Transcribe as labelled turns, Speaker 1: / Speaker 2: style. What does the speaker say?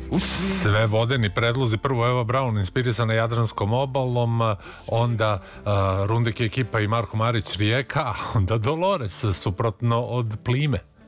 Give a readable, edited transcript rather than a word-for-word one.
Speaker 1: Sve vodeni predlozi, prvo Eva Braun inspirisana Jadranskom obalom, onda Rundek ekipa i Marko Marić Rijeka, a onda Dolores suprotno od plime.